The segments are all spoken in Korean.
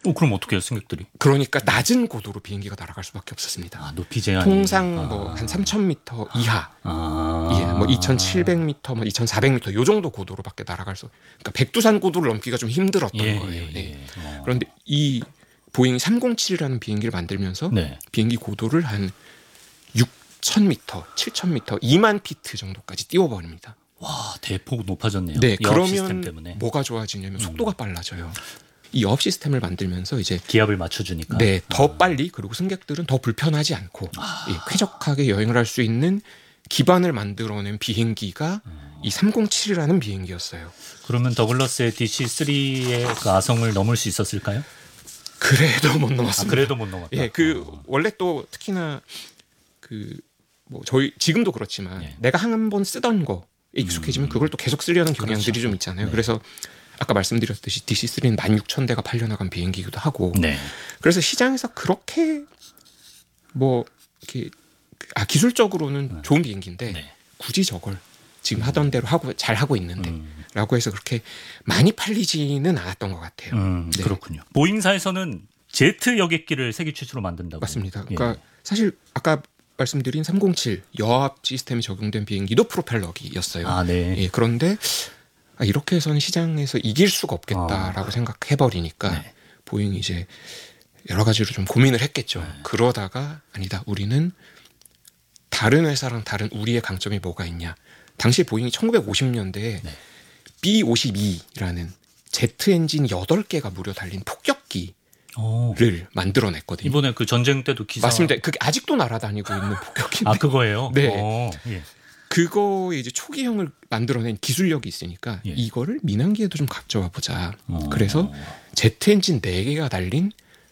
그럼 어떻게 해요, 승객들이? 그러니까 낮은 고도로 비행기가 날아갈 수밖에 없었습니다. 높이 제한이. 통상 뭐 한 3,000m 이하, 예, 뭐 2,700m, 뭐 2,400m 요 정도 고도로밖에 날아갈 수. 그러니까 백두산 고도를 넘기가 좀 힘들었던 거예요. 네. 그런데 이 보잉 307이라는 비행기를 만들면서 네. 비행기 고도를 한 6,000m, 7,000m, 2만 피트 정도까지 띄워버립니다. 와, 대폭 높아졌네요. 네, 그러면 시스템 그러면 때문에. 뭐가 좋아지냐면 속도가 빨라져요. 이 여업 시스템을 만들면서 이제 기압을 맞춰주니까. 네, 더 빨리 그리고 승객들은 더 불편하지 않고 예, 쾌적하게 여행을 할 수 있는 기반을 만들어낸 비행기가 이 307이라는 비행기였어요. 그러면 더글라스의 DC-3의 그 아성을 넘을 수 있었을까요? 그래도 못 넘었습니다. 그래도 못 넘었다. 예, 원래 또 특히나 뭐 저희 지금도 그렇지만 내가 한 번 쓰던 거에 익숙해지면 그걸 또 계속 쓰려는 경향들이 그렇죠. 좀 있잖아요. 그래서 아까 말씀드렸듯이 DC-3는 16,000대가 팔려나간 비행기이기도 하고, 그래서 시장에서 그렇게 뭐 이렇게 기술적으로는 좋은 비행기인데 굳이 저걸 지금 하던 대로 잘 하고 있는데라고 해서 그렇게 많이 팔리지는 않았던 것 같아요. 네. 그렇군요. 보잉사에서는 제트 여객기를 세계 최초로 만든다고. 맞습니다. 그러니까 사실 아까 말씀드린 307 여합 시스템이 적용된 비행기도 프로펠러기였어요. 네. 예, 그런데 이렇게 해서는 시장에서 이길 수가 없겠다라고 생각해버리니까 보잉이 이제 여러 가지로 좀 고민을 했겠죠. 그러다가 아니다, 우리는 다른 회사랑 다른 우리의 강점이 뭐가 있냐. 당시 보잉이 1950년대에 B-52라는 제트 엔진 8개가 무려 달린 폭격기를 만들어냈거든요. 이번에 그 전쟁 때도 기사. 맞습니다. 그게 아직도 날아다니고 있는 폭격기인데. 그거예요? 네. 그거에 이제 초기형을 만들어낸 기술력이 있으니까 이거를 민항기에도 좀 가져와 보자. 그래서 제트 엔진 4개가 달린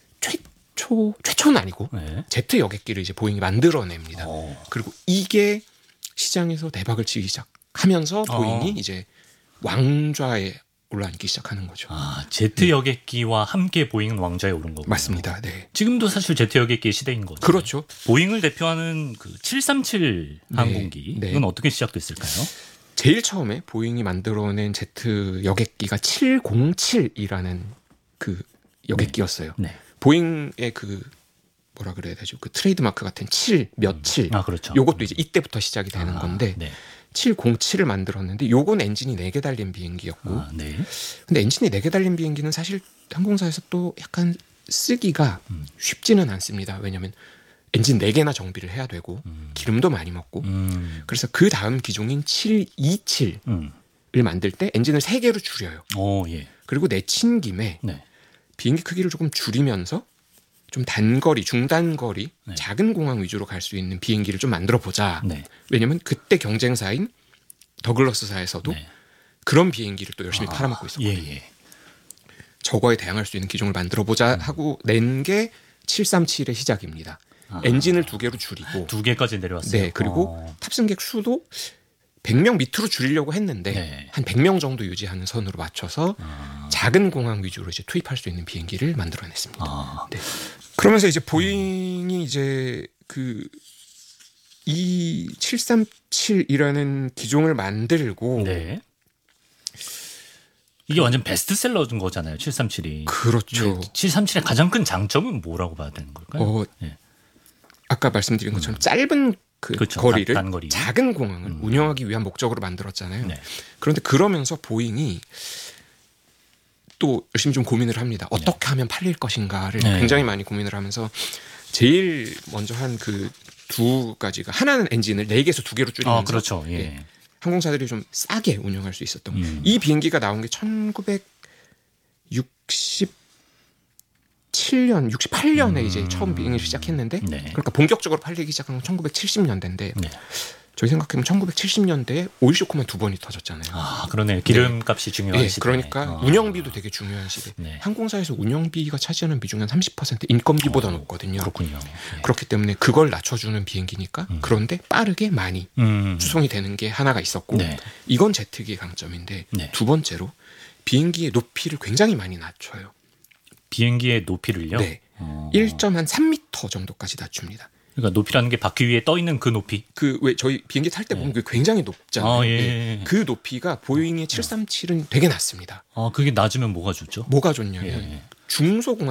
최초는 아니고 제트 여객기를 이제 보잉이 만들어냅니다. 그리고 이게 시장에서 대박을 치기 시작하면서 보잉이 이제 왕좌에 올라앉기 시작하는 거죠. 제트 여객기와 함께 보잉은 왕좌에 오른 거고. 맞습니다. 네. 지금도 사실 제트 여객기의 시대인 거죠. 그렇죠. 보잉을 대표하는 그 737 항공기 이건 어떻게 시작됐을까요? 제일 처음에 보잉이 만들어낸 제트 여객기가 707이라는 그 여객기였어요. 보잉의 뭐라 그래야 되죠? 그 트레이드 마크 같은 7 며칠. 그렇죠. 요것도 이제 이때부터 시작이 되는 건데 707을 만들었는데 요건 엔진이 4개 달린 비행기였고. 근데 엔진이 4개 달린 비행기는 사실 항공사에서 또 약간 쓰기가 쉽지는 않습니다. 왜냐하면 엔진 4개나 정비를 해야 되고 기름도 많이 먹고. 그래서 그 다음 기종인 727을 만들 때 엔진을 3개로 줄여요. 그리고 내친 김에 비행기 크기를 조금 줄이면서 좀 단거리, 중단거리, 작은 공항 위주로 갈 수 있는 비행기를 좀 만들어 보자. 왜냐하면 그때 경쟁사인 더글러스사에서도 그런 비행기를 또 열심히 팔아먹고 있었거든요. 저거에 대항할 수 있는 기종을 만들어 보자 하고 낸 게 737의 시작입니다. 엔진을 2개로 줄이고 2개까지 내려왔어요. 네, 그리고 탑승객 수도 100명 밑으로 줄이려고 했는데 한 100명 정도 유지하는 선으로 맞춰서 작은 공항 위주로 이제 투입할 수 있는 비행기를 만들어냈습니다. 그러면서 이제 보잉이 이제 이 737이라는 기종을 만들고 이게 완전 베스트셀러인 거잖아요. 737이. 그렇죠. 737의 가장 큰 장점은 뭐라고 봐야 되는 걸까요? 아까 말씀드린 것처럼 짧은 그렇죠. 거리를 단거리. 작은 공항을 운영하기 위한 목적으로 만들었잖아요. 그런데 그러면서 보잉이 또 열심히 좀 고민을 합니다. 어떻게 하면 팔릴 것인가를 굉장히 많이 고민을 하면서 제일 먼저 한 그 2가지가 하나는 엔진을 4개에서 2개로 줄이면서 그렇죠. 항공사들이 좀 싸게 운영할 수 있었던 이 비행기가 나온 게 1967년, 68년에 이제 처음 비행을 시작했는데 그러니까 본격적으로 팔리기 시작한 건 1970년대인데 저희 생각해보면 1970년대에 오일 쇼크만 2번이 터졌잖아요. 그러네. 기름값이 중요한 시대. 그러니까 운영비도 되게 중요한 시대. 항공사에서 운영비가 차지하는 비중이 한 30% 인건비보다 높거든요. 그렇군요. 그렇기 때문에 그걸 낮춰주는 비행기니까 그런데 빠르게 많이 수송이 되는 게 하나가 있었고 이건 제트기의 강점인데 2번째로 비행기의 높이를 굉장히 많이 낮춰요. 비행기의 높이를요? 1.3m 정도까지 낮춥니다. 그러니까 높이라는 게 바퀴 위에 떠 있는 그 높이. 왜 저희 비행기 탈 때 보면 그게 굉장히 높잖아요. 그 높이가 보잉의 737은 되게 낮습니다. 그게 낮으면 뭐가 좋죠? 뭐가 좋냐면 중소공항